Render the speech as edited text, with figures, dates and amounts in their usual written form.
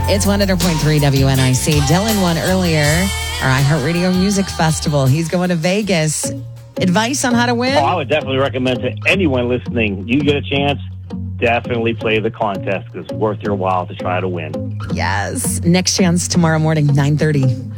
It's 100.3 WNIC. Dylan won earlier our iHeartRadio Music Festival. He's going to Vegas. Advice on how to win? I would definitely recommend to anyone listening, you get a chance, definitely play the contest because it's worth your while to try to win. Yes. Next chance tomorrow morning, 9:30.